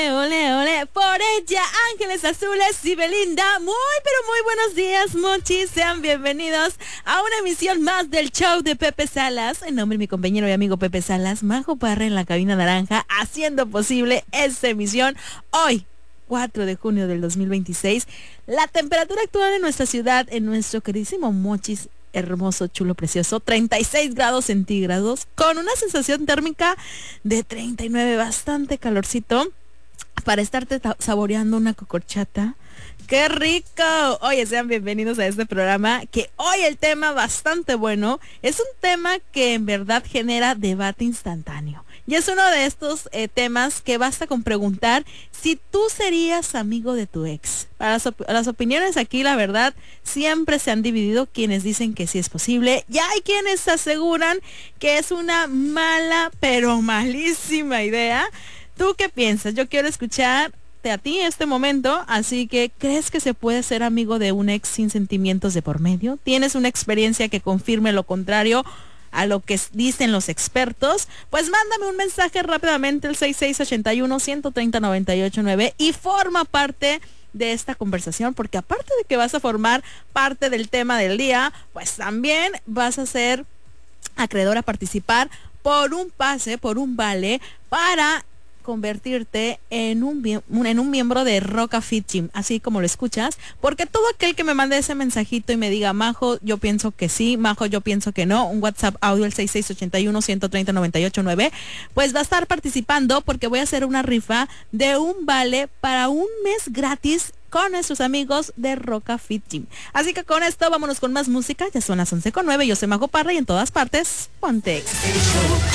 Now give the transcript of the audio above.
Ole, ole, por ella, Ángeles Azules y Belinda. Muy, pero muy buenos días, mochis. Sean bienvenidos a una emisión más del show de Pepe Salas. En nombre de mi compañero y amigo Pepe Salas, Majo Parra en la cabina naranja, haciendo posible esta emisión hoy, 4 de junio del 2026. La temperatura actual en nuestra ciudad, en nuestro queridísimo mochis, hermoso, chulo, precioso, 36 grados centígrados, con una sensación térmica de 39, bastante calorcito para estarte saboreando una cocorchata. ¡Qué rico! Oye, sean bienvenidos a este programa, que hoy el tema bastante bueno, es un tema que en verdad genera debate instantáneo. Y es uno de estos temas que basta con preguntar si tú serías amigo de tu ex. Para las opiniones aquí, la verdad, siempre se han dividido quienes dicen que sí es posible y hay quienes aseguran que es una mala, pero malísima idea. ¿Tú qué piensas? Yo quiero escucharte a ti en este momento, así que ¿crees que se puede ser amigo de un ex sin sentimientos de por medio? ¿Tienes una experiencia que confirme lo contrario a lo que dicen los expertos? Pues mándame un mensaje rápidamente al 6681-130-989 y forma parte de esta conversación, porque aparte de que vas a formar parte del tema del día, pues también vas a ser acreedor a participar por un pase, por un vale para convertirte en un miembro de Roca Fit Gym, así como lo escuchas, porque todo aquel que me mande ese mensajito y me diga, Majo, yo pienso que sí, Majo, yo pienso que no, un WhatsApp audio al 6681-130-989, pues va a estar participando, porque voy a hacer una rifa de un vale para un mes gratis con nuestros amigos de Roca Fit Gym. Así que con esto vámonos con más música. Ya son las 11:09. Yo soy Majo Parra y en todas partes, ponte.